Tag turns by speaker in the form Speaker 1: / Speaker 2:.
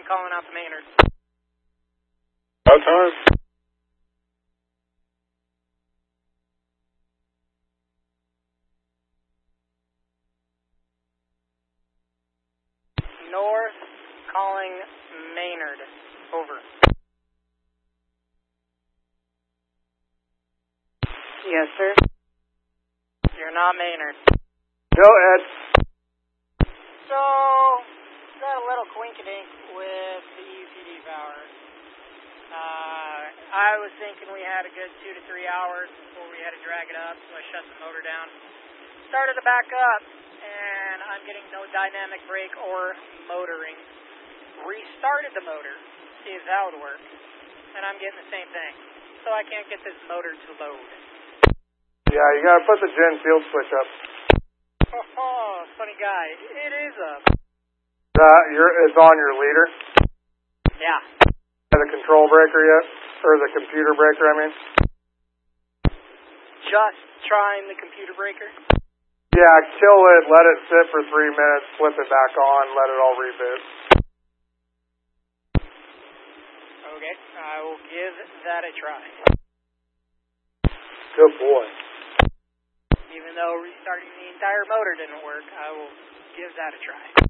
Speaker 1: calling out to Maynard.
Speaker 2: About time.
Speaker 1: North, calling Maynard. Over. Yes, sir. You're not Maynard.
Speaker 2: Go, Ed.
Speaker 1: So, got a little quink-a-dink with the UPD power. I was thinking we had a good 2 to 3 hours before we had to drag it up, so I shut the motor down. Started to back up, and I'm getting no dynamic brake or motoring. Restarted the motor, see if that would work, and I'm getting the same thing. So I can't get this motor to load.
Speaker 2: Yeah, you gotta put the gen field switch up.
Speaker 1: Oh, funny guy. It is up.
Speaker 2: It's on your leader?
Speaker 1: Yeah.
Speaker 2: The control breaker yet? Or the computer breaker, I mean?
Speaker 1: Just trying the computer breaker?
Speaker 2: Yeah, kill it, let it sit for 3 minutes, flip it back on, let it all reboot.
Speaker 1: Okay, I will give that a try.
Speaker 2: Good boy.
Speaker 1: Even though restarting the entire motor didn't work, I will give that a try.